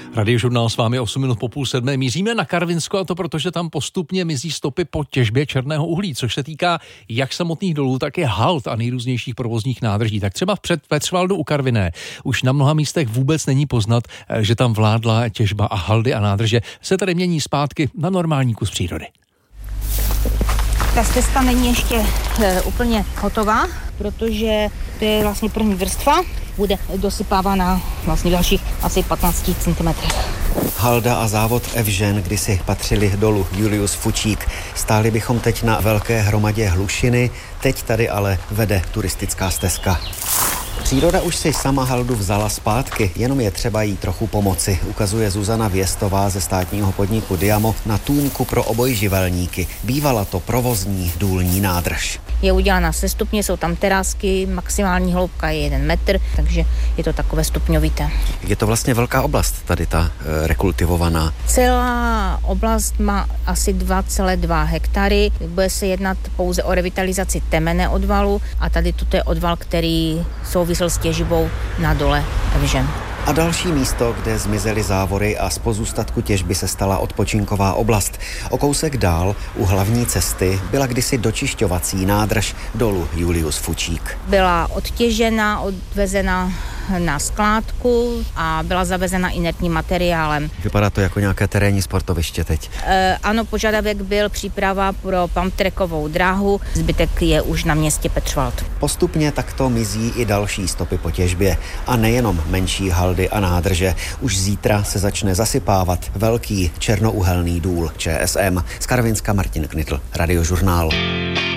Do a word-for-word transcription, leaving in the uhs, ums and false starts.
Radiožurnál s vámi osm minut po půl sedmé. Míříme na Karvinsko, a to protože tam postupně mizí stopy po těžbě černého uhlí, což se týká jak samotných dolů, tak i hald a nejrůznějších provozních nádrží. Tak třeba před Petřvaldu u Karviné už na mnoha místech vůbec není poznat, že tam vládla těžba a haldy a nádrže se tady mění zpátky na normální kus přírody. Ta stezka není ještě e, úplně hotová, protože to je vlastně první vrstva, bude dosypávána vlastně dalších asi patnáct centimetrů. Halda a závod Evžen kdysi patřili dolu Julius Fučík. Stáli bychom teď na velké hromadě hlušiny, teď tady ale vede turistická stezka. Příroda už si sama haldu vzala zpátky, jenom je třeba jí trochu pomoci, ukazuje Zuzana Věstová ze státního podniku Diamo na tůňku pro obojživelníky. Bývala to provozní důlní nádrž. Je udělána sestupně, jsou tam terásky, maximální hloubka je jeden metr, takže je to takové stupňovité. Je to vlastně velká oblast tady ta e, rekultivovaná. Celá oblast má asi dva celé dva hektary. Bude se jednat pouze o revitalizaci temene odvalu a tady toto je odval, který souvisel s těžbou na dole Evžen. A další místo, kde zmizely závory a z pozůstatku těžby se stala odpočinková oblast. O kousek dál, u hlavní cesty, byla kdysi dočišťovací nádrž dolu Julius Fučík. Byla odtěžena, odvezena na skládku a byla zavezena inertním materiálem. Vypadá to jako nějaké terénní sportoviště teď. E, ano, požadavek byl příprava pro pumptrackovou dráhu, zbytek je už na městě Petřvald. Postupně takto mizí i další stopy po těžbě. A nejenom menší haldy a nádrže. Už zítra se začne zasypávat velký černouhelný důl ČSM. Z Karvinska Martin Knitl, Radiožurnál.